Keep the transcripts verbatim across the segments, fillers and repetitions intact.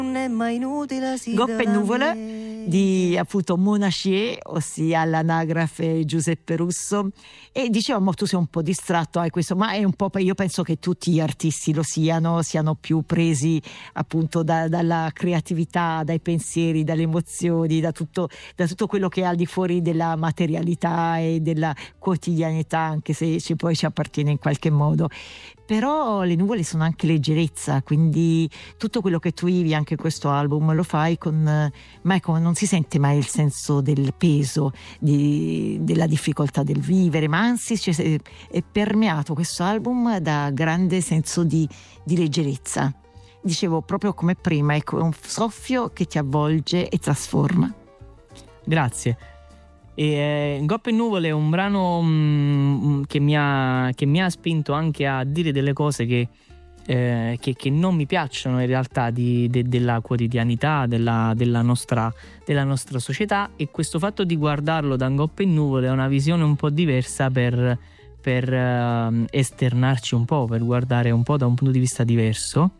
Non è mai inutile si Goppe e nuvole di appunto Monachie, ossia l'anagrafe Giuseppe Russo. E dicevamo, tu sei un po' distratto, hai questo, ma è un po', io penso che tutti gli artisti lo siano, siano più presi appunto da, dalla creatività, dai pensieri, dalle emozioni, da tutto, da tutto quello che è al di fuori della materialità e della quotidianità, anche se ci, poi ci appartiene in qualche modo. Però le nuvole sono anche leggerezza, quindi tutto quello che tu vivi anche in questo album lo fai con, ma ecco, non si sente mai il senso del peso, di, della difficoltà del vivere, ma anzi cioè, è permeato questo album da grande senso di, di leggerezza. Dicevo, proprio come prima, ecco, un soffio che ti avvolge e trasforma. Grazie. E eh, Goppe e nuvole è un brano mh, che, mi ha, che mi ha spinto anche a dire delle cose che, eh, che, che non mi piacciono in realtà di, de, della quotidianità della, della, nostra, della nostra società, e questo fatto di guardarlo da Goppe e nuvole è una visione un po' diversa per, per uh, esternarci un po', per guardare un po' da un punto di vista diverso.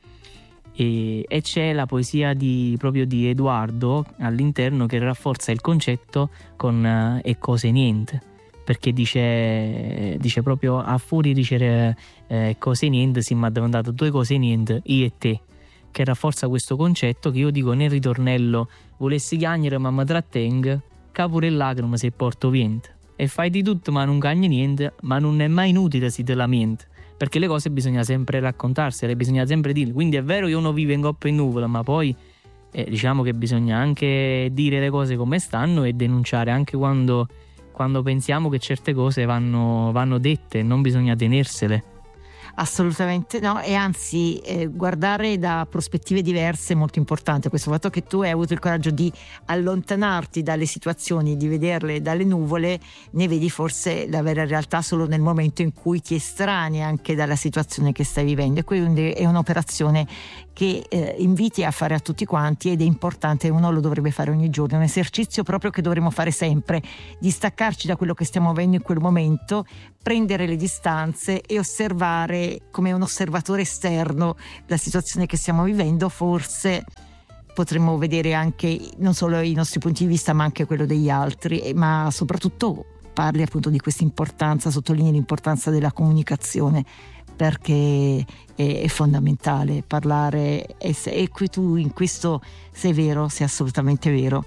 E, e c'è la poesia di, proprio di Edoardo all'interno, che rafforza il concetto con uh, e cose niente, perché dice, dice proprio a fuori di dicere eh, cose niente si mi ha domandato due cose niente, io e te, che rafforza questo concetto che io dico nel ritornello: volessi chiagnere ma mi trattengo, che pure lacrime se porto vento, e fai di tutto ma non cagni niente, ma non è mai inutile si te lamenti, perché le cose bisogna sempre raccontarsele, bisogna sempre dirle. Quindi è vero che uno vive in Goppe e nuvole, ma poi eh, diciamo che bisogna anche dire le cose come stanno e denunciare anche quando, quando pensiamo che certe cose vanno, vanno dette, non bisogna tenersele. Assolutamente no, e anzi eh, guardare da prospettive diverse è molto importante. Questo fatto che tu hai avuto il coraggio di allontanarti dalle situazioni, di vederle dalle nuvole, ne vedi forse la vera realtà solo nel momento in cui ti estranei anche dalla situazione che stai vivendo, e quindi è un'operazione che eh, inviti a fare a tutti quanti, ed è importante, uno lo dovrebbe fare ogni giorno, è un esercizio proprio che dovremmo fare sempre, di staccarci da quello che stiamo vivendo in quel momento, prendere le distanze e osservare come un osservatore esterno la situazione che stiamo vivendo. Forse potremmo vedere anche non solo i nostri punti di vista ma anche quello degli altri, ma soprattutto parli appunto di questa importanza, sottolinei l'importanza della comunicazione, perché è, è fondamentale parlare, e, se, e qui tu in questo sei vero, sei assolutamente vero.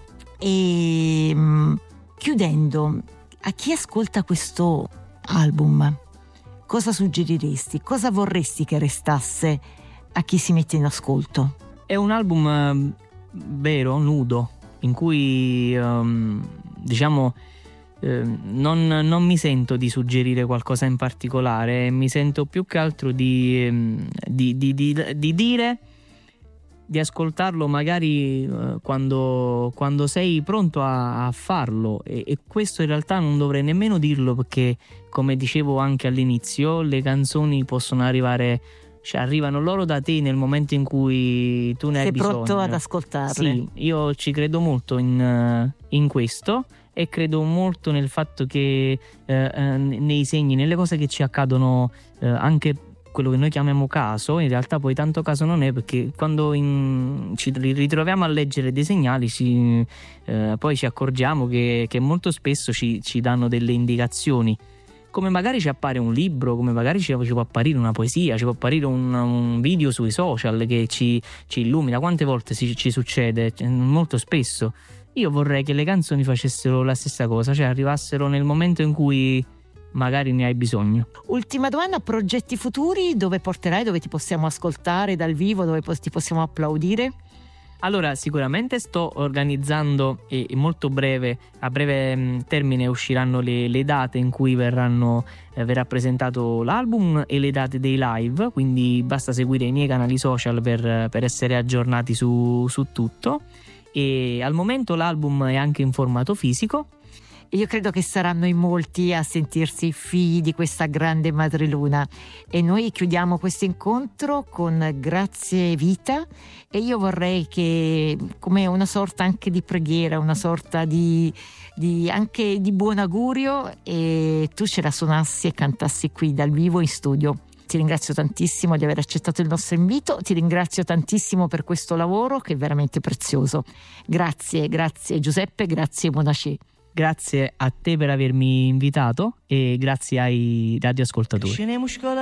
E mh, chiudendo, a chi ascolta questo album cosa suggeriresti? Cosa vorresti che restasse a chi si mette in ascolto? È un album eh, vero, nudo, in cui um, diciamo eh, non, non mi sento di suggerire qualcosa in particolare, mi sento più che altro di, di, di, di, di dire, di ascoltarlo magari eh, quando, quando sei pronto a, a farlo, e, e questo in realtà non dovrei nemmeno dirlo, perché come dicevo anche all'inizio, le canzoni possono arrivare, cioè arrivano loro da te nel momento in cui tu ne sei hai bisogno. Sei pronto ad ascoltarle? Sì, io ci credo molto in, in questo, e credo molto nel fatto che eh, nei segni, nelle cose che ci accadono, eh, anche quello che noi chiamiamo caso, in realtà poi tanto caso non è, perché quando in, ci ritroviamo a leggere dei segnali ci, eh, poi ci accorgiamo che, che molto spesso ci, ci danno delle indicazioni, come magari ci appare un libro, come magari ci, ci può apparire una poesia, ci può apparire un, un video sui social che ci, ci illumina. Quante volte ci, ci succede? Molto spesso. Io vorrei che le canzoni facessero la stessa cosa, cioè arrivassero nel momento in cui magari ne hai bisogno. Ultima domanda: progetti futuri, dove porterai, dove ti possiamo ascoltare dal vivo, dove ti possiamo applaudire? Allora, sicuramente sto organizzando, e molto breve, a breve termine usciranno le, le date in cui verranno, eh, verrà presentato l'album e le date dei live, quindi basta seguire i miei canali social per, per essere aggiornati su, su tutto. E al momento l'album è anche in formato fisico. Io credo che saranno in molti a sentirsi figli di questa grande madreluna, e noi chiudiamo questo incontro con Grazie Vita, e io vorrei che, come una sorta anche di preghiera, una sorta di, di anche di buon augurio, e tu ce la suonassi e cantassi qui dal vivo in studio. ti ringrazio tantissimo di aver accettato il nostro invito, ti ringrazio tantissimo per questo lavoro che è veramente prezioso. Grazie, grazie Giuseppe, grazie Monachè. Grazie a te per avermi invitato e grazie ai radioascoltatori.